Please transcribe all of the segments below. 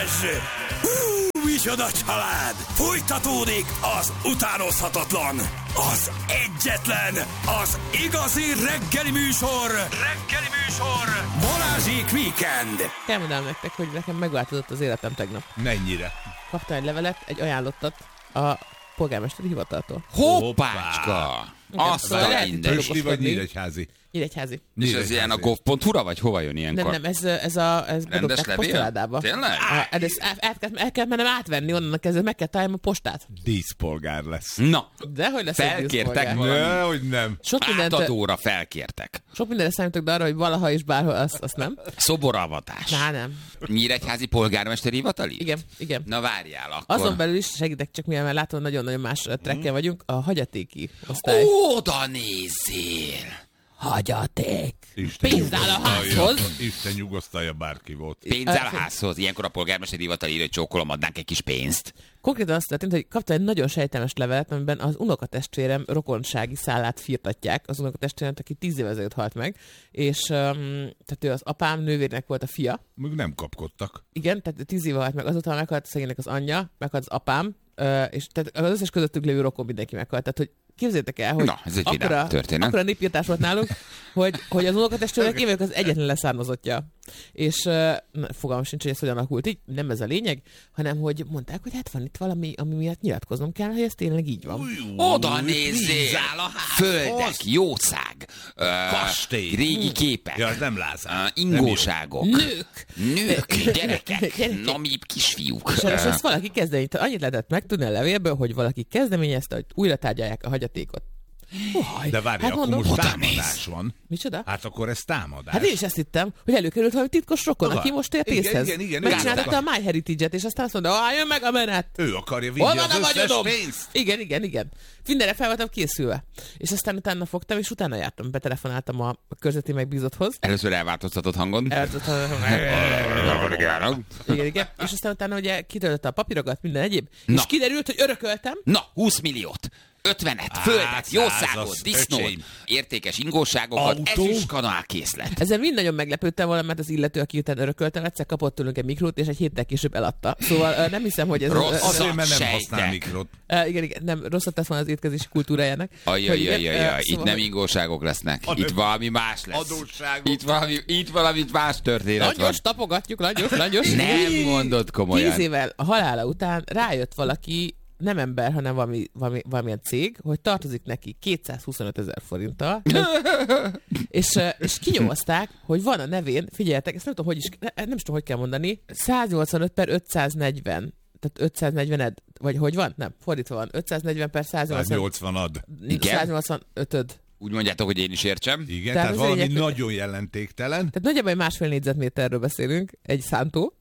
Balázs! Micsoda család! Folytatódik az utánozhatatlan, az egyetlen, az igazi reggeli műsor! Balázsék Weekend! Elmondám nektek, hogy nekem megváltozott az életem tegnap. Mennyire? Kaptam egy levelet, egy ajánlottat a polgármesteri hivataltól. Hoppácska! Azt a minden. Pösli vagy Nyíregyházi? Nyíregyházi. És ez ilyen a gov.hu-ra, vagy hova jön ilyenkor? Nem, ez bedobták postaládába. Tényleg? El kell mennem átvenni onnan kezdve, meg kell találnom a postát. Díszpolgár lesz. Na, Dehogy lesz egy felkértek díszpolgár. Nehogy nem. átadóra felkértek. Sok mindenre számítok, de arra, hogy valaha és bárhol, azt nem. Szoboravatás. Nem. Nyíregyházi polgármesteri hivatali? Igen. Na várjál akkor. Azon belül is segítek, csak mivel látom, nagyon-nagyon más trekken vagyunk, a hagyatéki osztály. Oda nézzél! Hagyaték. Isten Pénz áll a házhoz. Isten nyugosztalja, bárki volt. Pénz áll a házhoz. Ilyenkor a polgármesteri hivatal írja, hogy csókolom, adnánk egy kis pénzt. Konkrétan azt történt, hogy kaptam egy nagyon sejtelmes levelet, amiben az unokatestvérem rokonsági szállát firtatják. Az unokatestvérem, aki 10 évvel ezelőtt halt meg, és tehát ő az apám nővérnek volt a fia. Még nem kapkodtak. Igen, tehát 10 éve halt meg, azután meghalt a szegénynek az anyja, meghalt az apám, és tehát az összes közöttük lévő rokon mindenki meghalt. Tehát, hogy képzeljétek el, hogy na, ez egy vidám történet. akkora népírtás volt nálunk, hogy az unokatestvérnek én vagyok az egyetlen leszármazottja. És fogalmam sincs, hogy ez hogyan alakult így, nem ez a lényeg, hanem hogy mondták, hogy hát van itt valami, ami miatt nyilatkoznom kell, hogy ez tényleg így van. Oda nézzél! Földek, jószág, kastély, régi képek, ja, nem Lázár, ingóságok, nők, gyerekek, Gyerekek. namíbb kisfiúk. És ezt valaki kezdeményezte. Annyit lehetett megtudni a levélből, hogy valaki kezdeményezte, hogy újra tárgyalják a hagyatékot. De várj, hát akkor mondom, most oda támadás néz. van. Micsoda? Hát akkor ez támadás. Hát én is ezt hittem, hogy előkerült valami titkos rokon, aki most ért észhez. Igen. Megcsinálta a MyHeritage-et, és aztán azt mondta, jön meg a menet. Ő akarja Hol vinni van az a összes vagyonom? pénzt. Igen. Mindenre fel voltam készülve. És aztán utána fogtam, és utána jártam, betelefonáltam a körzeti megbízotthoz. Először elváltoztatott hangon. Igen. És aztán utána ugye kitöltötte a papírokat, minden egyéb. Na. És kiderült, hogy örököltem. Na, 20 milliót. 50-et, földet, jószágot, százas, disznót, öcsém. értékes ingóságokat, Autó? ezüstkanálkészlet. Ezzel mind nagyon meglepődtem volna, mert az illető, aki utána örököltem, egyszer kapott tőlünk egy mikrót, és egy héttel később eladta. Szóval nem hiszem, hogy ez... Rossz. Azért, mert nem Sejtek. használ mikrot. Igen, nem, rosszat tesz volna az étkezési kultúrájának. Ajajajajaj, itt Szóval, nem ingóságok lesznek, itt valami más lesz. Adósságok. Itt valami más történet van. Langyos, tapogatjuk, langyos. Nem mondod komolyan. 10 évvel a halála után rájött valaki, nem ember, hanem valamilyen cég, hogy tartozik neki 225 000 forinttal, és kinyomozták, hogy van a nevén, figyeljetek, ezt nem tudom, hogy kell mondani, 185/540, tehát 540 vagy hogy van? Nem, fordítva van, 540/180. 80 ad. Igen? 185-öd. Úgy mondjátok, hogy én is értsem. Igen, Tehát tehát az valami lényeg, hogy- nagyon jelentéktelen. Tehát nagyjából egy 1,5 négyzetméterről beszélünk, egy szántó.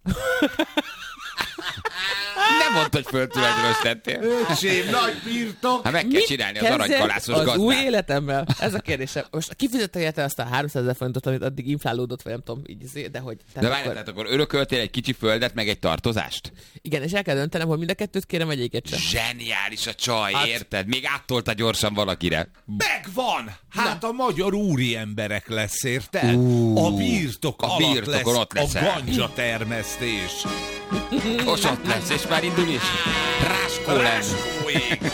Nem mondta, hogy föltulajdonosítettél. Öcsém, nagy birtok. Hát meg kell csinálni az kezdjen aranykalászos az új gazdát. életemmel? Ez a kérdésem. Most kifizette érte azt a 300 000 forintot, amit addig inflálódott, vagy nem tudom, így, de hogy... De várj, tehát akkor örököltél egy kicsi földet, meg egy tartozást? Igen, és el kell döntenem, hogy mind a kettőt kérem, vagy egyiket sem. Zseniális a csaj, Hát- érted? Még áttolta gyorsan valakire. Megvan! Hát a magyar úri emberek lesz, érted? A birtok a alatt birtokon lesz ott a leszel. ganja termesztés. Most ott lesz, és már indul is. Ráskólen. Ráskóék.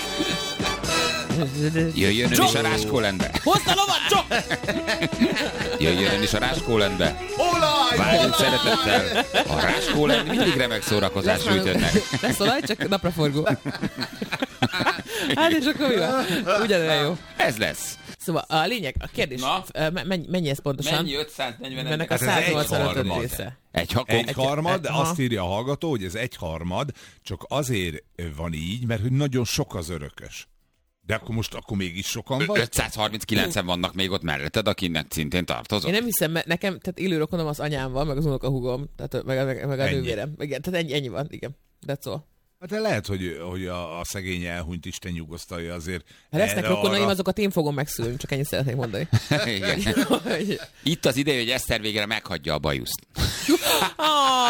Jöjjön ön is a Ráskólenbe. Hozd a lovat, Csok! Jöjjön ön is a Ráskólenbe. Olaj! Várjunk szeretettel. A Ráskólen mindig remek szórakozás nyújt önnek. Lesz olaj, csak napraforgó. Hát és akkor mi van? Ugyanolyan jó. Ez lesz. Szóval a lényeg, a kérdés, Na? mennyi ez pontosan? Mennyi 540 Ennek a Hát ez 185 egyharmad. része. Egyharmad, Aha. azt írja a hallgató, hogy ez egyharmad, csak azért van így, mert hogy nagyon sok az örökös. De akkor mégis sokan vagy? 539-en vannak még ott melletted, akinek szintén tartozok. Én nem hiszem, mert nekem, tehát élő rokonom az anyám van, meg az unokahúgom, tehát meg a Ennyi. nővérem. Igen, tehát ennyi van, igen. That's all. Hát de lehet, hogy a szegény elhunyt Isten nyugosztalja azért. Ha lesznek erre rokonaim, arra- azokat én fogom megszülni, csak ennyit szeretnék mondani. Igen. Itt az ideje, hogy Eszter végre meghagyja a bajuszt.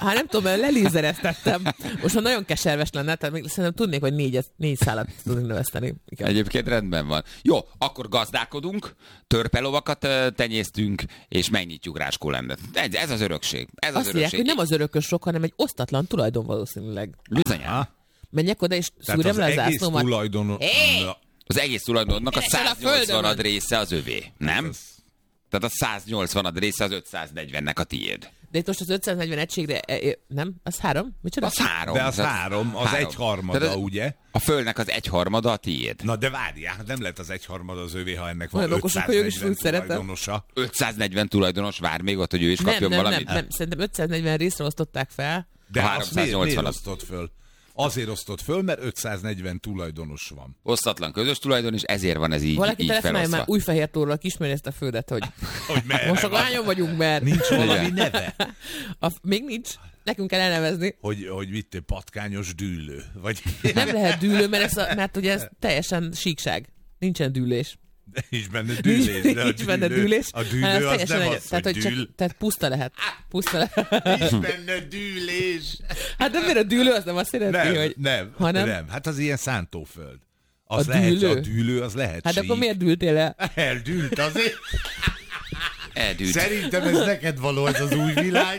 Hát nem tudom, mert lelézereztettem. Most már nagyon keserves lenne, tehát még szerintem tudnék, hogy 4 szálat tudnék növeszteni. Igen. Egyébként rendben van. Jó, akkor gazdálkodunk, törpelovakat tenyésztünk, és megnyitjuk Ráskólendet. Ez az örökség. Ez az Azt mondják, örökség. hogy nem az örökösök, hanem egy osztatlan tulajdon valószínűleg. Bizonyán. Menjek oda, és Tehát szúrjam az le a egész zászlómat. tulajdonos... Az egész tulajdonnak a Keresel a 180 földön. része az övé, nem? Tehát a 180 része az 540-nek a tiéd. De itt most az 540 egységre, nem? Az 3? Micsoda? Az 3. De az 3, az 1/3, ugye? A földnek az 1/3 a tiéd. Na de várjál, nem lehet az 1/3 az övé, ha ennek van Olyan okosak vagyok, és 540 úgy szeretem. tulajdonosa. 540 tulajdonos vár még ott, hogy ő is kapjon valamit. Nem. Szerintem 540 részre osztották fel. De A azt miért 380-at. osztott föl? Azért osztott föl, mert 540 tulajdonos van. Osztatlan közös tulajdon, és ezért van ez így, Valaki így telefonálja felosztva. már Újfehértóról, ismeri ezt a földet, hogy Hogy merre most akkor van? hányan vagyunk, mert Nincs valami neve? még nincs. Nekünk kell elnevezni. Hogy vittél patkányos dűlő? Vagy Nem lehet dűlő, mert ugye ez teljesen síkság. Nincsen dűlés. nincs benne dűlés. de a Nincs benne dűlő- dűlés. A dűlő hanem az teljesen nem egy- az, tehát, hogy hogy dűl. tehát puszta lehet. Puszta lehet. Nincs benne dűlés. Hát de miért a dűlő az nem azt jelenti, hogy... Nem. Hát az ilyen szántóföld. Az A lehet, dűlő? a dűlő az lehet Hát sík. akkor miért dűltél el? Eldűlt azért. Eldűlt. Szerintem ez neked való, ez az új világ.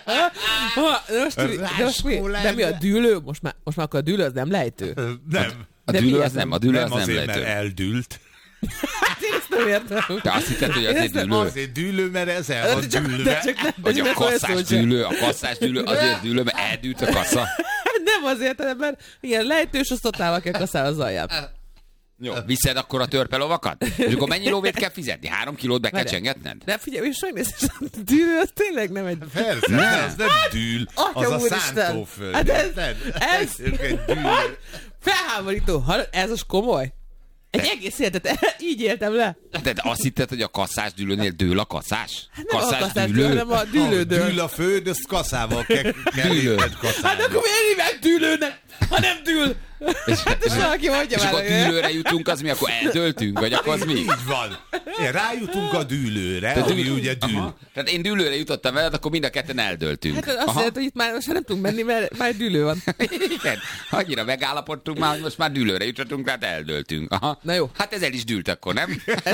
De mi a dűlő? Most már akkor a dűlő az nem lejtő. Nem. A De dűlő mi az ez? nem, a dűlő Nem az nem azért, mert lejtő. eldült. Hát én ezt nem értem. Te azt hitted, hogy Én azért ezt nem- dűlő? Azért dűlő, mert ez el van dűlve. De csak nem, Vagy a csak olyan kasszás szó sem. dűlő, a kasszás dűlő azért dűlő, mert eldűlt a kassa. Nem azért, hanem mert igen, lejtős osztottával kell kaszál az alját. Jó, viszed akkor a törpelovakat? És akkor mennyi lóvét kell fizetni? 3 kilót be kell Várjál. csengetned? De figyelj, és megnézd, a dűlő az tényleg nem egy... Persze, de az nem dűl, az Atya a úristen. szántóföld. Hát ez- érted? ez- egy dűlő. Felháborító. Hallod? Ez az komoly. Egy egész életet így éltem le. De azt hitted, hogy a kasszás dűlőnél dől a kasszás? Hát nem a kasszásdől, hanem a dűlődől. Dűl a föld, azt kaszával kell Dűlő. érted Hát kaszálni. akkor miért hívják dűlőnek, ha nem dűl? Hát és valaki mondja És már, akkor hogy... dűlőre jutunk, az mi? Akkor eldöltünk? Vagy akkor az mi? Így van. Rájutunk a dűlőre, Tehát ami ugye dűl. Aha. Tehát én dűlőre jutottam veled, akkor mind a ketten eldöltünk. Hát azt jelenti, hogy itt már most nem tudunk menni, mert már dűlő van. Igen. Annyira megállapodtunk már, hogy most már dűlőre jutottunk, tehát eldöltünk. Aha. Na jó. Hát ez el is dűlt akkor, nem? Hát,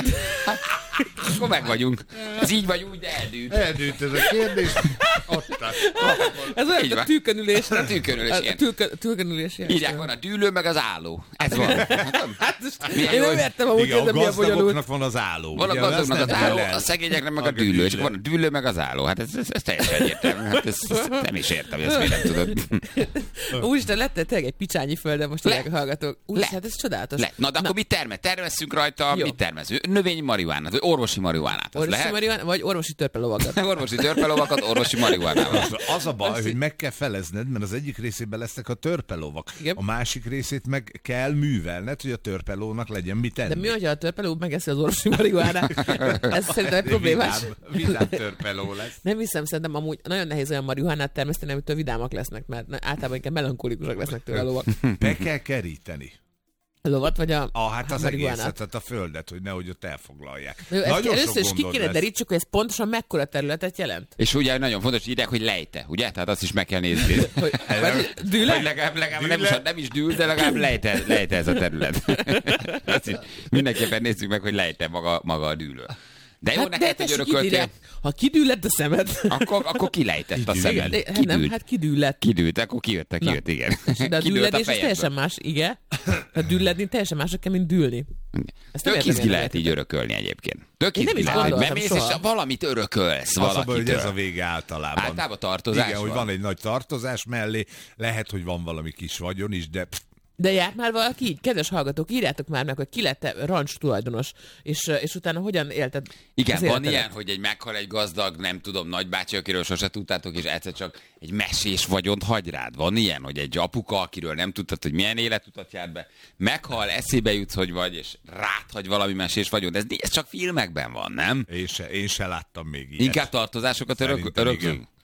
akkor meg vagyunk. Ez így vagy úgy, de eldűlt. Eldűlt ez a kérdés. Ott Ez olyan, Így mint a van. tűkönülés. A tűkönülés, igen. Tűkönülés. ilyen. Írják, van a dűlő, meg az álló. Ez van. Hát most Milyen én jó, nem hogy- értem amúgy, Igen, ez a milyen bonyolult. gazdagoknak van az álló. Van a ugye, gazdagnak azt az nem álló, dől el. a szegényeknek meg a A dűlő, és dűlő. van a dűlő, meg az álló. Hát ez teljesen egyértelmű. Hát ezt nem is értem, hogy ezt miért nem tudod. Úristen, lett tényleg egy picsányi földem, most Le. a hallgatók. Úristen, hát ez csodálatos. Na, de akkor mit termesszünk rajta? Jó. Mit termeszünk? Növényi marihuánát, vagy orvosi marihuánát. Az Orvosi lehet? marihuana, vagy orvosi törpelovagat. Orvosi törpelovakat, orvosi marihuánával. Az a baj, hogy meg kell felezned, mert az egyik részében lesznek a törpelovak. Igen. A másik részét meg kell művelned, hogy a törpelónak legyen mit tenni. De mi, hogyha a törpeló megeszi az orvosi marihuánát? Ez szerintem egy problémás. Vidám törpeló lesz. Nem hiszem, szerintem amúgy nagyon nehéz olyan marihuánát termeszteni, amitől vidámak lesznek, mert általában inkább melankolikusok lesznek tőle a lovak. Be kell keríteni. A lovat vagy a Hát az marihuánát. egészet, tehát a földet, hogy nehogy ott elfoglalják. Jó, ezt Nagyon először sok is ki gondod kéne lesz. derítsük, hogy ez pontosan mekkora területet jelent. És ugye nagyon fontos, hogy írják, hogy lejte, ugye? Tehát azt is meg kell nézni. Hogy, vagy dűle? Hogy legalább Dűle? nem is dűl, de legalább lejte ez a terület. Azt is mindenképpen nézzük meg, hogy lejte maga a dűlő. De jó, Hát de neked, hogy tessék, örököltél, írják, ha kidüllett a szemed. akkor kilejtett a szemed. De, nem, Kidűlt. hát kidüllett. Kidűlt, akkor kijött, igen. De a Kidűlt dülledés az fejedből. teljesen más, igen. A dülledni teljesen mások kell, mint dűlni. Ezt nem Tök értem, izgi én lehet nem így örökölni egyébként. Tök Én nem izgi is lehet, hogy gondoltam bemész, és soha. valamit örökölsz Az a baj, hogy valakitől. ez a vége általában. Általában tartozás Igen, hogy van. van egy nagy tartozás mellé, lehet, hogy van valami kis vagyon is, de De járt már valaki így? Kedves hallgatók, írjátok már meg, hogy ki lett rancs tulajdonos, és utána hogyan élted Igen, az van életedet? ilyen, hogy meghal egy gazdag, nem tudom, nagybácsi, akiről sose tudtátok, és egyszer csak egy mesés vagyont hagy rád. Van ilyen, hogy egy apuka, akiről nem tudtad, hogy milyen életutat járt be, meghal, eszébe jutsz, hogy vagy, és ráthagy valami mesés vagyont. Ez csak filmekben van, nem? én se láttam még ilyet. Inkább tartozásokat Szerintem öröklünk? igen.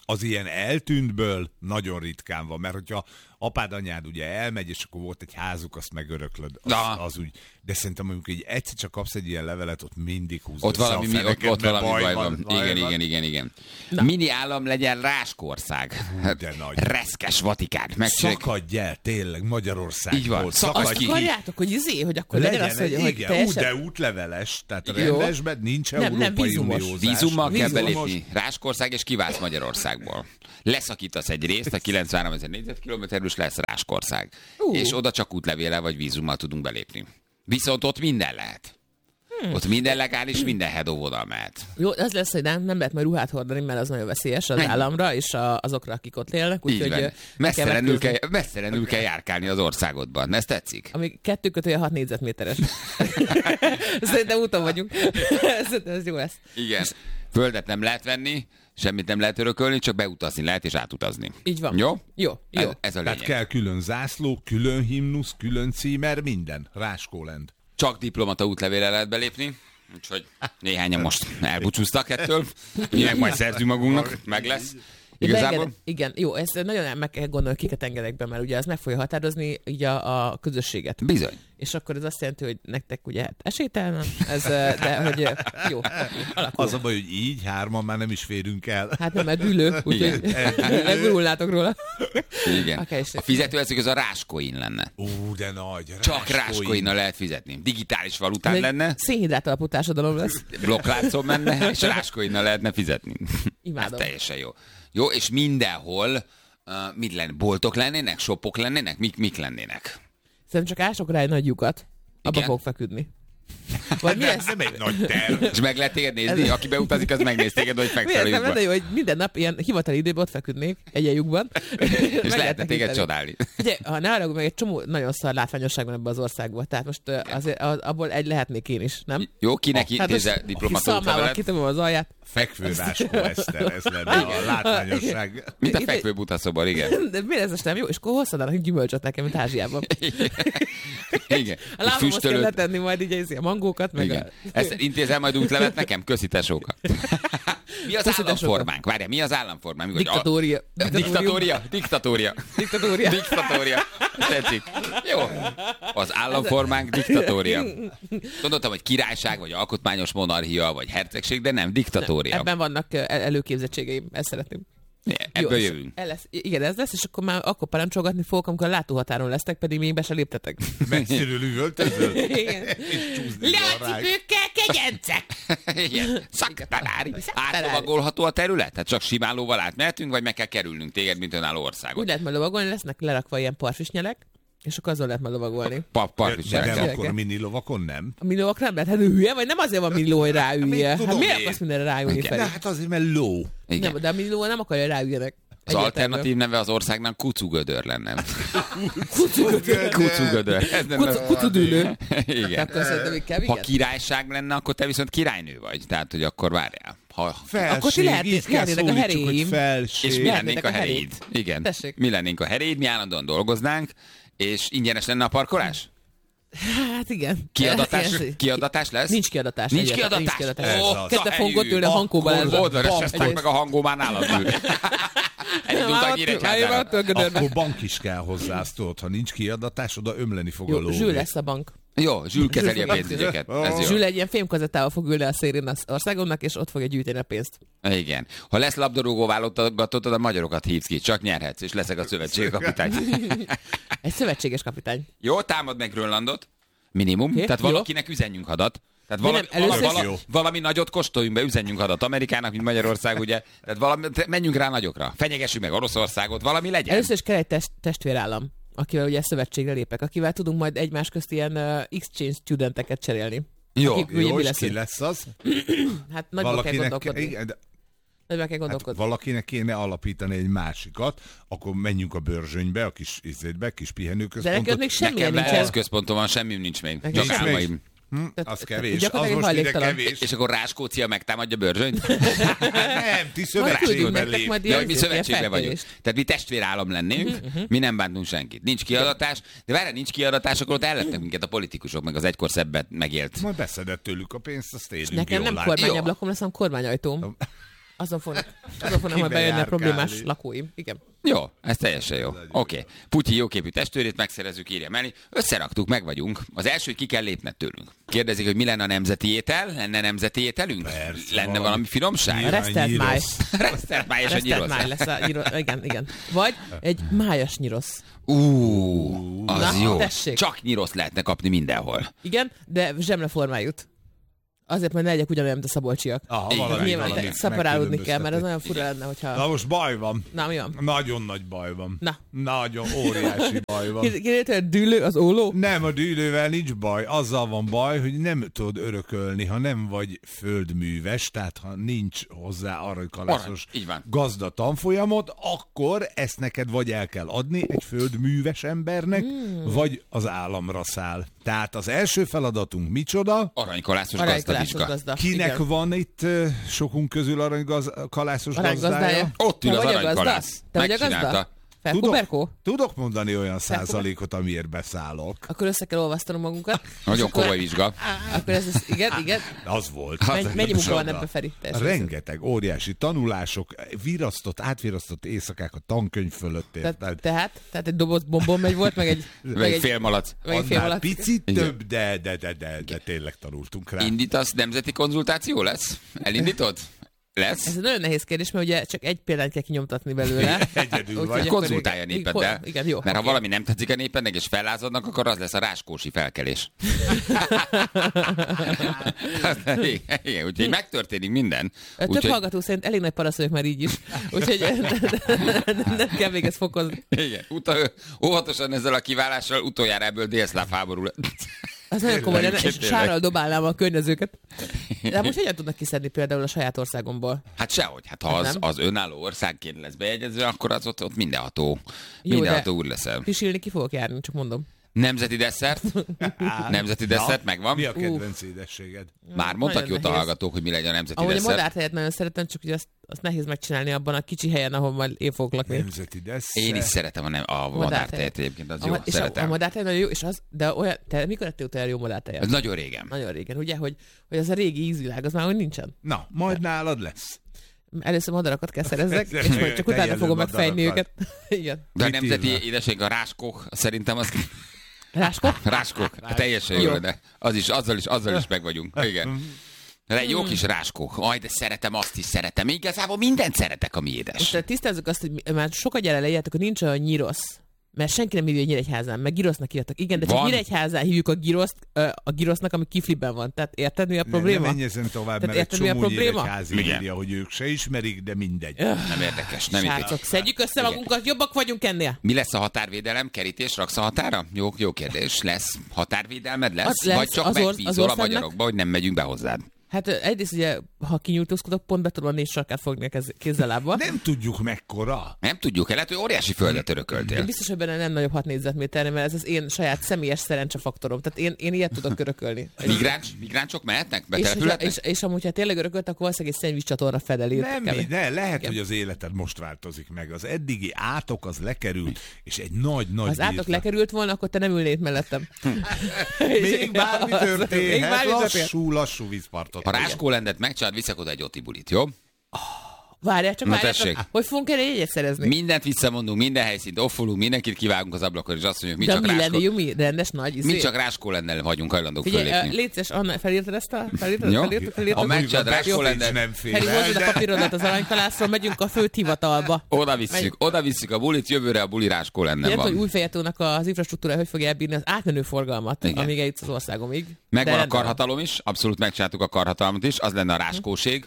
az ilyen eltűntből nagyon ritkán van, mert hogyha apád, anyád ugye elmegy, és akkor volt egy házuk, azt megöröklöd, az úgy. De szerintem mondjuk, hogy egyszer csak kapsz egy ilyen levelet, ott mindig húz ott össze valami, a feneket, ott valami baj van. baj van. Igen. Mini állam legyen Ráskország. De nagy. Reszkes Vatikán. Szakadj el, tényleg, Magyarországból. Így van. Azt ki. akarjátok, hogy akkor legyen az, hogy igen, teljesen... de útleveles, tehát rendesben nincs Európai vízumos. Uniózás. Vízummal kell belépni Ráskország, és kiválsz Magyarországból. Leszakítasz egy részt, a 93 000 négyzetkilométerről, és lesz Ráskország. És oda csak útlevéllel vagy vízummal tudunk belépni. Viszont ott minden lehet. Ott minden legális, minden head-óvodal mehet. Jó, az lesz, hogy nem lehet majd ruhát hordani, mert az nagyon veszélyes az államra, és azokra, akik ott élnek. Úgyhogy messzelenül kell járkálni az országodban. Ez tetszik? Ami 2/6 négyzetméteres. Szerintem úton vagyunk. Szerintem ez jó lesz. Igen. Földet nem lehet venni, semmit nem lehet örökölni, csak beutazni lehet és átutazni. Így van. Jó? Jó. Ez a lényeg. Tehát kell külön zászló, külön himnusz, külön címer, minden. Ráskólend. Csak diplomata útlevélre lehet belépni, úgyhogy néhányan most elbúcsúztak ettől. Mi meg majd szerzünk magunknak, meg lesz. Igazából? Igen, jó, ezt nagyon meg kell gondolni, kiket engedek be, mert ugye az meg fogja határozni így a közösséget. Bizony. És akkor ez azt jelenti, hogy nektek ugye esélytelen, de hogy jó, alakul. Az a baj, hogy így hárman már nem is férünk el. Hát nem, mert dűlő, úgyhogy megurulnátok róla. Igen. A fizetőeszköz az a Ráskoin lenne. De nagy. Csak Ráskoinnal lehet fizetni. Digitális valután lenne. Szénhidrát alapú társadalom lesz. Blokkláncon menne, és Ráskoinnal lehetne fizetni. Imádom. Ez teljesen jó. Jó, és mindenhol mit lenne? Boltok lennének? Shopok lennének? Mik lennének? Szerintem csak ások rá egy nagy lyukat. Abba fog feküdni. Vagy mi lesz? Nem egy nagy terv. És meg lehet téged nézni? Aki beutazik, az megnéz téged, hogy fekszel a lyukban. Jó, hogy minden nap ilyen hivatali időben ott feküdnék egy lyukban. És lehetne téged csodálni. Ugye, ha ne arra, meg egy csomó nagyon szar látványosság van ebben az országban. Tehát most azért abból egy lehetnék én is, nem? Jó, kinek intézze diplomató útlevelet? Kitömöm az alját. Fekvő Ráskó Eszter, ez lenne a látványosság. Mint a fekvő butaszobar, igen. De miért ez nem jó? És akkor hozzanak gyümölcsöt nekem, mint Ázsiában. Igen. A lábamhoz kell letenni majd így a mangókat, meg Ezt intézel majd útlevet nekem? Köszi tesóka. Mi az államformánk? Várjál, mi az államformánk? Diktatória. Diktatória. Tetszik. Jó. Az államformánk diktatória. Gondoltam, hogy királyság, vagy alkotmányos monarchia, vagy hercegség, de nem diktatória. Ebben vannak előképzettségeim, ezt szeretném. Ebből jövünk. Igen, ez lesz, és akkor parancsolgatni fogok, amikor a látóhatáron lesztek, pedig még be se léptetek. Messziről üvöltözöl. Leacipőkkel kegyencek! Igen. Szaktalári. Átlovagolható a terület? Tehát csak simán lóval átmehetünk, vagy meg kell kerülnünk téged, mint önálló országot? Úgy lehet majd lovagolni, lesznek lerakva ilyen parfisnyelek, és akkor azzal lehet majd lovagolni. De akkor a mini lovakon nem? A mini lovak nem lehet, hát hülye, vagy nem azért van mini ló, hogy ráülje. Hát miért akarsz mindenre ráülni fel? Hát azért, mert ló. Nem, de a mini ló nem akarja, hogy ráüljenek. Az alternatív neve az országnak Kucugödör lenne. Kucudülő. Igen. Ha királyság lenne, akkor te viszont királynő vagy. Tehát, hogy akkor várjál. Akkor ti lehetnének a heréim. És mi lennénk a heréid. Igen. Tessék. Mi lennénk a heréid, mi állandóan dolgoznánk, és ingyenes lenne a parkolás? Hát igen. Kiadatás lesz? Nincs kiadatás. Nincs kiadatás? Ketten fogunk ott ülni a hangkóban. Oda reseztek meg a hangó, már nálad ül. Akkor bank is kell hozzá, azt tudod, ha nincs kiadatás, oda ömleni fog a ló. Zsül lesz a bank. Jó, Zsül kezeli a pénzügyeket. Zsül egy ilyen fémkazettával fog ülni a szélén az országomnak, és ott fogja gyűjteni a pénzt. Igen. Ha lesz labdarúgó válogatottad, a magyarokat hívsz ki, csak nyerhetsz, és leszek a szövetségi kapitány. Egy szövetséges kapitány. Jó, támad meg Grönlandot. Minimum. Okay, tehát valakinek üzenjünk hadat. Tehát valami nagyot kóstoljunk be, üzenjünk hadat Amerikának, mint Magyarország, ugye. Tehát menjünk rá nagyokra. Fenyegessük meg Oroszországot, valami legyen. Először is kell egy testvérállam, akivel ugye szövetségre lépek, akivel tudunk majd egymás közt ilyen exchange studenteket cserélni. Jó, és ki lesz az? Hát nagyban kell gondolkodni. Nagyban kell gondolkodni. Valakinek kéne alapítani egy másikat, akkor menjünk a Börzsönybe, a kis kis pihenőközpontot. De neked még semmilyen nincsen. Nekem központom van, semmim nincs még. Csak álmaim. Az kevés. Az most ide kevés. És akkor Ráskócia megtámadja Börzsönyt? Nem, ti szövetségben lép. Ja, mi szövetségben vagyunk. Tehát mi testvérállam lennénk, mi nem bántunk senkit. Nincs kiadatás, de várjál, nincs kiadatás, akkor ott ellettek minket a politikusok, meg az egykor szebbet megélt. Majd beszedett tőlük a pénzt, azt érünk nekem jól nem kormányablakon lesz, hanem kormányajtóm. Azon fognak majd bejönni a problémás lakóim. Igen. Jó, ez teljesen jó. Oké. Putyi jóképű testőrét megszerezzük, írja Meli. Összeraktuk, meg vagyunk. Az első, ki kell lépned tőlünk. Kérdezik, hogy mi lenne a nemzeti étel? Lenne nemzeti ételünk? Persze, lenne valami finomság? A resztelt máj. Resztelt máj és a nyirosz. Máj lesz a nyirosz. Igen. Vagy egy májas nyirosz. Az Na, jó. tessék. Csak nyirosz lehetne kapni mindenhol. Igen, de zsemleformájút. Azért majd ne legyek ugyanolyan, mint a szabolcsiak. Nyilván szaporálódni kell, mert ez nagyon fura lenne, hogyha... Na most baj van. Na, mi van? Nagyon nagy baj van. Na. Nagyon óriási baj van. Kérdezte, hogy dűlő az óló? Nem, a dűlővel nincs baj. Azzal van baj, hogy nem tudod örökölni, ha nem vagy földműves, tehát ha nincs hozzá aranykalászos gazda tanfolyamot, akkor ezt neked vagy el kell adni egy földműves embernek, vagy az államra száll. Tehát az első feladatunk micsoda? Aranykalászos gazda. Kinek igen. van itt sokunk közül aranykalászos gazdája? Ott ül az aranykalász. Te vagy a gazda? Tudok mondani olyan százalékot, amiért beszállok. Akkor össze kell olvasztanom magunkat. Nagyon komoly vizsga. Akkor ez igen. Az volt. Mennyi munka van ebbe, Feri? Rengeteg, óriási tanulások, éjszakák a tankönyv fölött. Tehát egy doboz bombon megy volt, meg egy félmalac. Annál picit több, de tényleg tanultunk rá. Indítasz, nemzeti konzultáció lesz? Elindítod? Lesz? Ez egy nagyon nehéz kérdés, mert ugye csak egy példányt kell kinyomtatni belőle. Egyedül vagy. Konzultálja a népeddel. Igen, jó. Mert ha valami nem tetszik a népednek, és fellázadnak, akkor az lesz a ráskósi felkelés. Igen, úgyhogy megtörténik minden. Több hallgató szerint elég nagy parasz vagyok már így is. Úgyhogy nem kell még ezt fokozni. Igen, óvatosan ezzel a kiválással utoljára ebből délszláv háború lett. Az nagyon komoly, és sárral dobálnám a környezőket. De most hogyan tudnak kiszedni például a saját országomból? Hát sehogy. Hát ha az önálló országként lesz bejegyezve, akkor az ott mindenható úr leszel. Pisilni ki fogok járni, csak mondom. Nemzeti desszert? Nemzeti desszert megvan? Mi a kedvenc édességed? Már mondtak jót a hallgatók, hogy mi legyen a nemzeti desszert. Ahogy a madártejet nagyon szeretem, csak ugye azt nehéz megcsinálni abban a kicsi helyen, ahol majd én fogok lakni. Nemzeti desszert. Én is szeretem a madártejet egyébként, az jó, szeretem. A madártej nagyon jó, és az, de olyan, te mikor ettél utoljára jó madártejet? Ez nagyon régen. Nagyon régen, ugye, hogy az a régi ízvilág, az már hogy nincsen. Na, majd nálad lesz. Először madarakat kell szerezzek, és majd csak utána fogom megfejni őket. Igen. De a nemzeti édesség a ráskok, szerintem az... Ráskok? Ráskok. Teljesen jó, de azzal is meg vagyunk. Igen. De jó kis ráskok. Aj, de szeretem, azt is szeretem. Igazából mindent szeretek, ami édes. És tisztázzuk azt, hogy már sokat gyere leírtak, hogy nincs olyan nyirosz. Mert senki nem hívja Nyíregyházán, meg gyrosznak írtak. Igen, de csak Nyíregyházán hívjuk a gyrosznak, ami kifliben van. Tehát érted, mi a probléma? Nem menj ezen tovább, mert egy csomó Nyíregyházi írja, hogy ők se ismerik, de mindegy. Nem érdekes. Srácok, szedjük össze magunkat, jobbak vagyunk ennél. Mi lesz a határvédelem? Kerítés raksz a határa? Jó kérdés. Lesz határvédelmed? Lesz? Vagy csak megbízol a magyarokba, hogy nem megyünk be hozzád? Hát egyrészt ugye, ha kinyújtózkodok, pont be tudom a 4 sarkát fogni a kézzel-lábba. Nem tudjuk mekkora. Nem tudjuk, lehet, hogy óriási földet örököltél. Biztos, hogy benne nem nagyobb 6 négyzetméterre, mert ez az én saját személyes szerencsefaktorom. Tehát én ilyet tudok örökölni. Migránsok mehetnek? Betelepülhetnek? És amúgy, ha tényleg örökölt, akkor valószínűleg egy szennyvíz csatorna fedeli. Nem, lehet, hogy az életed most változik meg. Az eddigi átok az lekerült, és egy nagy az átok lekerült volna, akkor te nem ülnéd mellettem. Még bármi történhet, lassú vízpartot. Ha ráskólendet megcsinálod, viszek oda egy otibulit, jó? Várjál csak, hogy fogunk erre jegyet szerezni? Mindent visszamondunk, minden helyszínt offolunk, mindenkit kivágunk az ablakon, és azt mondjuk, mi csak ráskó... mi rendes nagy Mi csak ráskólendel vagyunk hajlandók fölépni. Létszes, Anna, felírtad ezt a... Felírtad? Ha megcsinálod ráskólendet... Feri, hozzad a papírodat az aranykalászról, megyünk a főt hivatalba. Oda visszük a bulit, jövőre a buli ráskólenden van. Hogy Újfejetónak az infrastruktúra hogy fogja elbírni az átmenő forgalmat, amíg eljutsz az országomig. Megvan a karhatalom is, abszolút megcsináltuk a karhatalmat is, az lenne a ráskóség.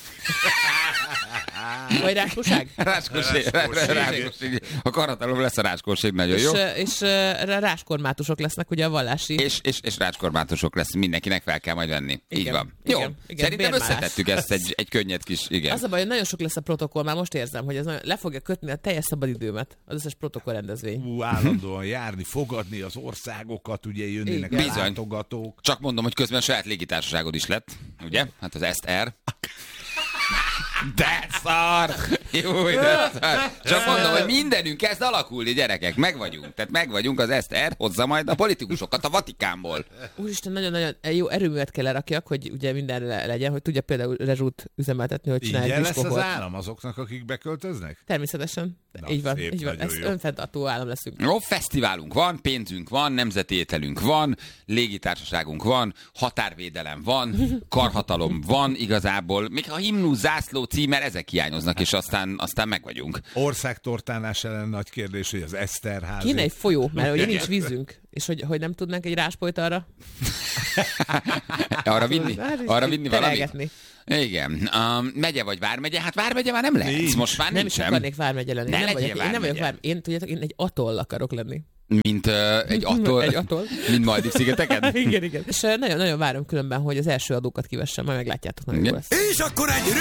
Vagy ráskóság? Ráskóség. A karhatalom lesz a ráskóség, nagyon jó. És ráskormátusok lesznek ugye a vallási. És ráskormátusok lesz, mindenkinek fel kell majd venni. Igen, így van. Jó, szerintem összetettük ezt egy könnyed kis, igen. Az a baj, hogy nagyon sok lesz a protokoll, már most érzem, hogy ez le fogja kötni a teljes szabadidőmet, az összes protokoll rendezvény. Állandóan járni, fogadni az országokat, ugye jönnének a látogatók. Csak mondom, hogy közben saját légitársaságod is lett, ugye? Hát az SR. De szar! Jó, de szar! Csak mondom, hogy mindenünk kezd alakulni, gyerekek. Megvagyunk. Tehát megvagyunk, az Eszter hozza majd a politikusokat a Vatikánból. Úristen, nagyon-nagyon jó erőművet kell lerakjak, hogy ugye minden legyen, hogy tudja például rezsút üzemeltetni, hogy csinálj egy lesz diszkohort. az állam azoknak, akik beköltöznek? Természetesen. Na, így van. szép, Így van. Ez önfenntartó állam leszünk. Jó, fesztiválunk van, pénzünk van, nemzeti ételünk van, légitársaságunk van, határvédelem van, karhatalom van igazából. Még a himnusz, zászló, címer, ezek hiányoznak, és aztán megvagyunk. Országtortánás ellen nagy kérdés, hogy az Eszterházi. Kéne egy folyó, mert ugye nincs vízünk. És hogy nem tudnánk egy ráspolyt arra? Arra vinni valamit? Igen. Megye vagy vármegye? Hát vármegye már nem lehet. Most már nem is akarnék vármegye lenni. Nem vagyok vármegye. Én egy atoll akarok lenni. Mint egy atoll? Egy atoll. Mint Maldiv-szigeteken? Igen. És nagyon-nagyon várom különben, hogy az első adókat kivessem, majd meglátjátok, nagyon jó lesz. És akkor egy